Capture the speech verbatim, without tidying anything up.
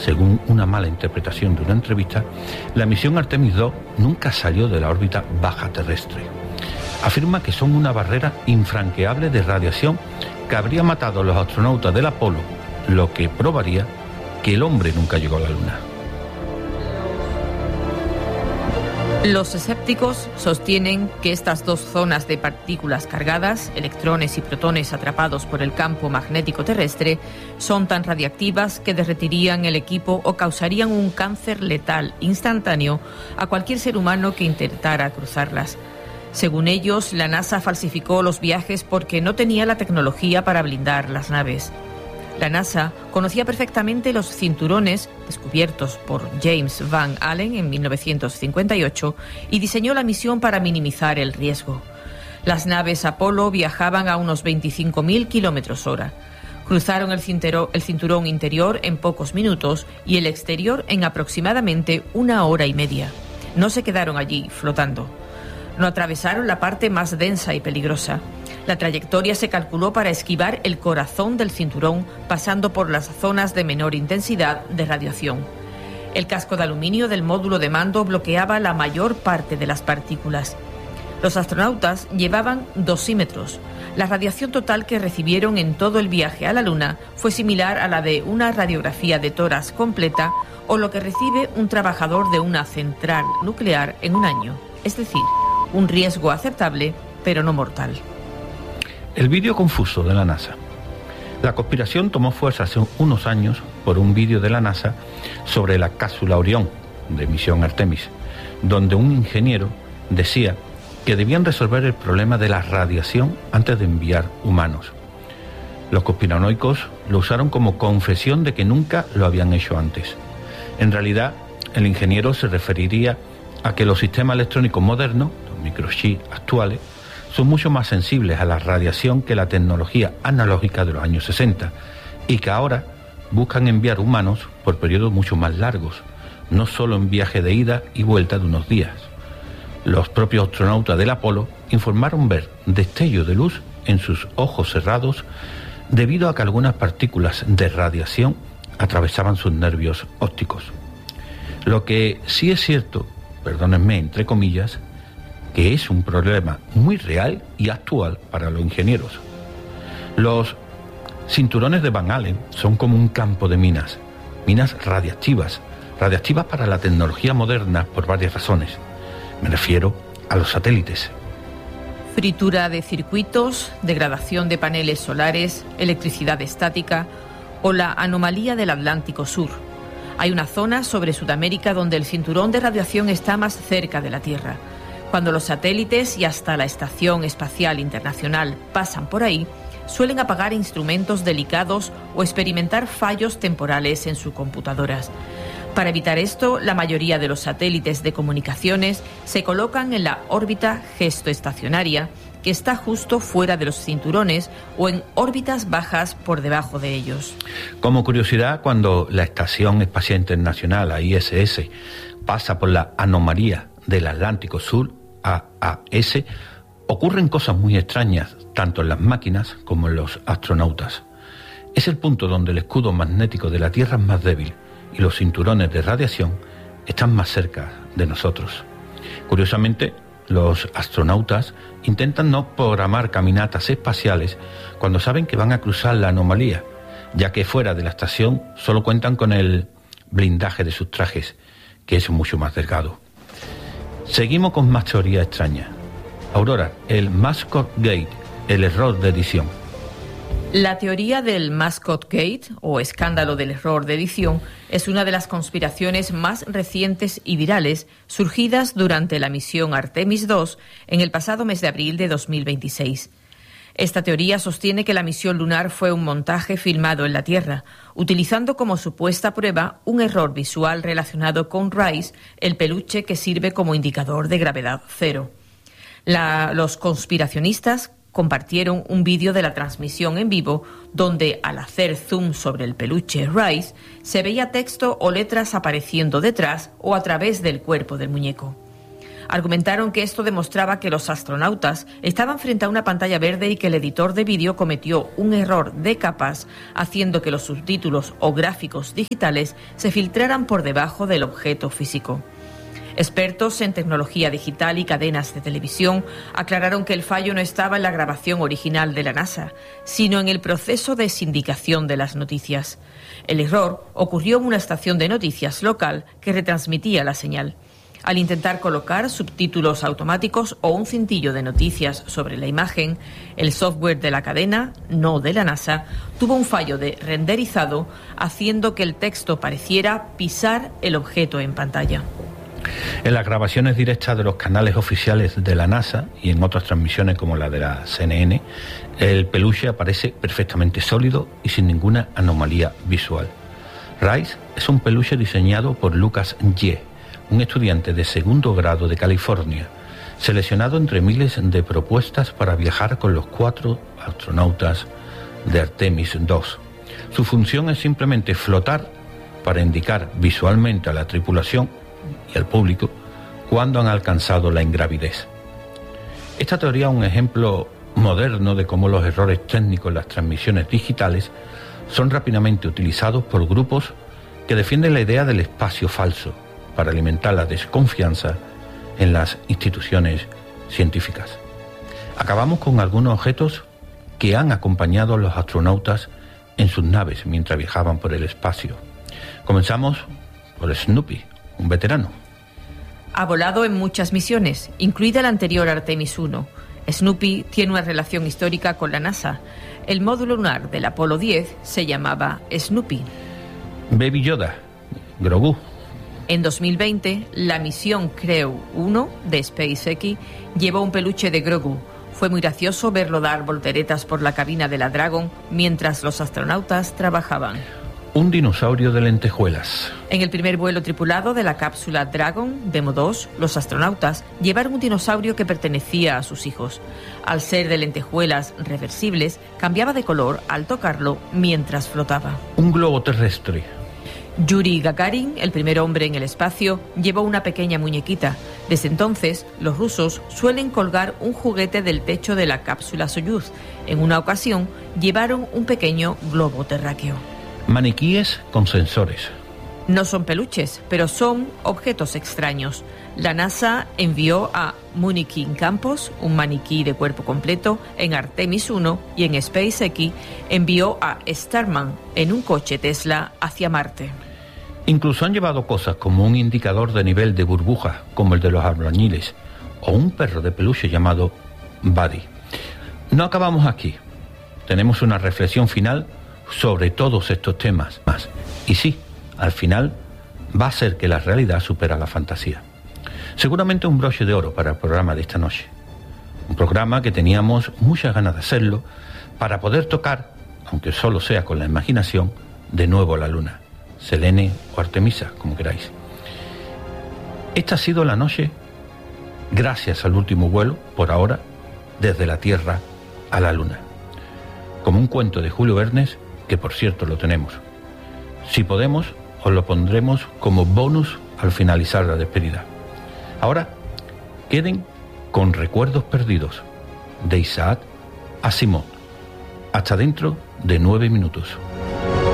según una mala interpretación de una entrevista, la misión Artemis dos nunca salió de la órbita baja terrestre. Afirma que son una barrera infranqueable de radiación que habría matado a los astronautas del Apolo, lo que probaría que el hombre nunca llegó a la Luna. Los escépticos sostienen que estas dos zonas de partículas cargadas, electrones y protones atrapados por el campo magnético terrestre, son tan radiactivas que derretirían el equipo o causarían un cáncer letal instantáneo a cualquier ser humano que intentara cruzarlas. Según ellos, la NASA falsificó los viajes porque no tenía la tecnología para blindar las naves. La NASA conocía perfectamente los cinturones descubiertos por James Van Allen en mil novecientos cincuenta y ocho y diseñó la misión para minimizar el riesgo. Las naves Apolo viajaban a unos veinticinco mil kilómetros hora. Cruzaron el, cintero, el cinturón interior en pocos minutos y el exterior en aproximadamente una hora y media. No se quedaron allí flotando. No atravesaron la parte más densa y peligrosa. La trayectoria se calculó para esquivar el corazón del cinturón, pasando por las zonas de menor intensidad de radiación. El casco de aluminio del módulo de mando bloqueaba la mayor parte de las partículas. Los astronautas llevaban dosímetros. La radiación total que recibieron en todo el viaje a la Luna fue similar a la de una radiografía de tórax completa o lo que recibe un trabajador de una central nuclear en un año. Es decir, un riesgo aceptable, pero no mortal. El vídeo confuso de la NASA. La conspiración tomó fuerza hace unos años por un vídeo de la NASA sobre la cápsula Orión de misión Artemis, donde un ingeniero decía que debían resolver el problema de la radiación antes de enviar humanos. Los conspiranoicos lo usaron como confesión de que nunca lo habían hecho antes. En realidad, el ingeniero se referiría a que los sistemas electrónicos modernos, los microchips actuales, son mucho más sensibles a la radiación que la tecnología analógica de los años sesenta y que ahora buscan enviar humanos por periodos mucho más largos, no solo en viaje de ida y vuelta de unos días. Los propios astronautas del Apolo informaron ver destellos de luz en sus ojos cerrados debido a que algunas partículas de radiación atravesaban sus nervios ópticos. Lo que sí es cierto, perdónenme entre comillas, que es un problema muy real y actual para los ingenieros. Los cinturones de Van Allen son como un campo de minas, minas radiactivas, radiactivas para la tecnología moderna por varias razones. Me refiero a los satélites. Fritura de circuitos, degradación de paneles solares, electricidad estática o la anomalía del Atlántico Sur. Hay una zona sobre Sudamérica donde el cinturón de radiación está más cerca de la Tierra. Cuando los satélites y hasta la Estación Espacial Internacional pasan por ahí, suelen apagar instrumentos delicados o experimentar fallos temporales en sus computadoras. Para evitar esto, la mayoría de los satélites de comunicaciones se colocan en la órbita geoestacionaria, que está justo fuera de los cinturones o en órbitas bajas por debajo de ellos. Como curiosidad, cuando la Estación Espacial Internacional, la I S S, pasa por la anomalía del Atlántico Sur, A A S, ocurren cosas muy extrañas, tanto en las máquinas como en los astronautas. Es el punto donde el escudo magnético de la Tierra es más débil y los cinturones de radiación están más cerca de nosotros. Curiosamente, los astronautas intentan no programar caminatas espaciales cuando saben que van a cruzar la anomalía, ya que fuera de la estación solo cuentan con el blindaje de sus trajes, que es mucho más delgado. Seguimos con más teorías extrañas. Aurora, el Mascot Gate, el error de edición. La teoría del Mascot Gate, o escándalo del error de edición, es una de las conspiraciones más recientes y virales surgidas durante la misión Artemis dos en el pasado mes de abril de dos mil veintiséis. Esta teoría sostiene que la misión lunar fue un montaje filmado en la Tierra, utilizando como supuesta prueba un error visual relacionado con Rice, el peluche que sirve como indicador de gravedad cero. La, los conspiracionistas compartieron un vídeo de la transmisión en vivo donde, al hacer zoom sobre el peluche Rice, se veía texto o letras apareciendo detrás o a través del cuerpo del muñeco. Argumentaron que esto demostraba que los astronautas estaban frente a una pantalla verde y que el editor de vídeo cometió un error de capas, haciendo que los subtítulos o gráficos digitales se filtraran por debajo del objeto físico. Expertos en tecnología digital y cadenas de televisión aclararon que el fallo no estaba en la grabación original de la NASA, sino en el proceso de sindicación de las noticias. El error ocurrió en una estación de noticias local que retransmitía la señal. Al intentar colocar subtítulos automáticos o un cintillo de noticias sobre la imagen, el software de la cadena, no de la NASA, tuvo un fallo de renderizado, haciendo que el texto pareciera pisar el objeto en pantalla. En las grabaciones directas de los canales oficiales de la NASA y en otras transmisiones como la de la C N N, el peluche aparece perfectamente sólido y sin ninguna anomalía visual. Rice es un peluche diseñado por Lucas Ye, un estudiante de segundo grado de California, seleccionado entre miles de propuestas para viajar con los cuatro astronautas de Artemis dos. Su función es simplemente flotar para indicar visualmente a la tripulación y al público cuando han alcanzado la ingravidez. Esta teoría es un ejemplo moderno de cómo los errores técnicos en las transmisiones digitales son rápidamente utilizados por grupos que defienden la idea del espacio falso para alimentar la desconfianza en las instituciones científicas. Acabamos con algunos objetos que han acompañado a los astronautas en sus naves mientras viajaban por el espacio. Comenzamos por Snoopy, un veterano. Ha volado en muchas misiones, incluida la anterior Artemis uno. Snoopy tiene una relación histórica con la NASA. El módulo lunar del Apolo diez se llamaba Snoopy. Baby Yoda, Grogu. En dos mil veinte, la misión Crew uno de SpaceX llevó un peluche de Grogu. Fue muy gracioso verlo dar volteretas por la cabina de la Dragon mientras los astronautas trabajaban. Un dinosaurio de lentejuelas. En el primer vuelo tripulado de la cápsula Dragon Demo dos, los astronautas llevaron un dinosaurio que pertenecía a sus hijos. Al ser de lentejuelas reversibles, cambiaba de color al tocarlo mientras flotaba. Un globo terrestre. Yuri Gagarin, el primer hombre en el espacio, llevó una pequeña muñequita. Desde entonces, los rusos suelen colgar un juguete del techo de la cápsula Soyuz. En una ocasión, llevaron un pequeño globo terráqueo. Maniquíes con sensores. No son peluches, pero son objetos extraños. La NASA envió a Munikin Campos, un maniquí de cuerpo completo, en Artemis uno, y en SpaceX envió a Starman en un coche Tesla hacia Marte. Incluso han llevado cosas como un indicador de nivel de burbujas, como el de los albañiles, o un perro de peluche llamado Buddy. No acabamos aquí. Tenemos una reflexión final sobre todos estos temas más. Y sí, al final va a ser que la realidad supera la fantasía. Seguramente un broche de oro para el programa de esta noche. Un programa que teníamos muchas ganas de hacerlo para poder tocar, aunque solo sea con la imaginación, de nuevo la luna, Selene o Artemisa, como queráis. Esta ha sido la noche, gracias al último vuelo, por ahora, desde la Tierra a la luna. Como un cuento de Julio Verne, que por cierto lo tenemos. Si podemos, os lo pondremos como bonus al finalizar la despedida. Ahora, queden con Recuerdos Perdidos, de Isaac Asimov. Hasta dentro de nueve minutos.